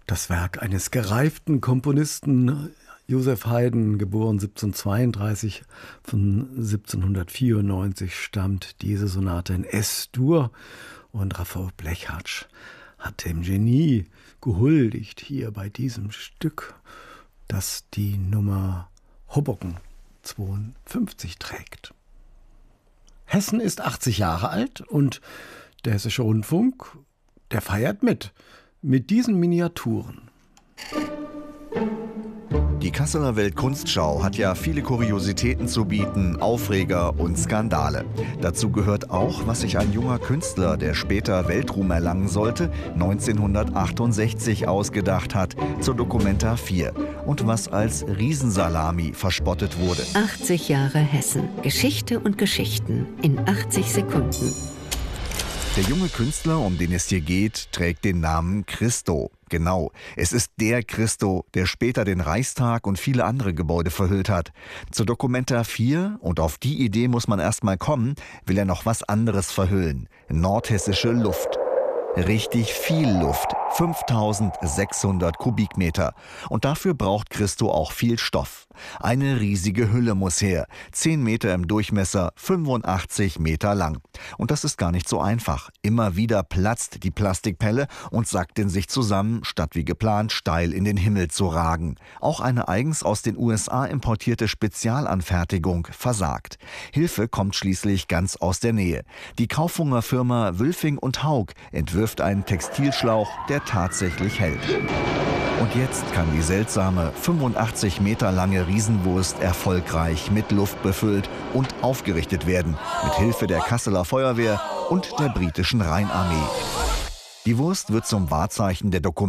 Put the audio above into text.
Das Werk eines gereiften Komponisten, Joseph Haydn, geboren 1732, von 1794 stammt diese Sonate in S-Dur. Und Raphael Blechacz hat dem Genie gehuldigt hier bei diesem Stück, das die Nummer Hoboken 52 trägt. Hessen ist 80 Jahre alt und der Hessische Rundfunk, der feiert mit diesen Miniaturen. Die Kasseler Weltkunstschau hat ja viele Kuriositäten zu bieten, Aufreger und Skandale. Dazu gehört auch, was sich ein junger Künstler, der später Weltruhm erlangen sollte, 1968 ausgedacht hat, zur Documenta 4 und was als Riesensalami verspottet wurde. 80 Jahre Hessen. Geschichte und Geschichten in 80 Sekunden. Der junge Künstler, um den es hier geht, trägt den Namen Christo. Genau, es ist der Christo, der später den Reichstag und viele andere Gebäude verhüllt hat. Zur Documenta 4, und auf die Idee muss man erst mal kommen, will er noch was anderes verhüllen. Nordhessische Luft. Richtig viel Luft, 5600 Kubikmeter. Und dafür braucht Christo auch viel Stoff. Eine riesige Hülle muss her, 10 Meter im Durchmesser, 85 Meter lang. Und das ist gar nicht so einfach. Immer wieder platzt die Plastikpelle und sackt in sich zusammen, statt wie geplant steil in den Himmel zu ragen. Auch eine eigens aus den USA importierte Spezialanfertigung versagt. Hilfe kommt schließlich ganz aus der Nähe. Die Kaufhunger Firma Wülfing und Haug entwirft einen Textilschlauch, der tatsächlich hält. Und jetzt kann die seltsame, 85 Meter lange Riesenwurst erfolgreich mit Luft befüllt und aufgerichtet werden, mit Hilfe der Kasseler Feuerwehr und der britischen Rheinarmee. Die Wurst wird zum Wahrzeichen der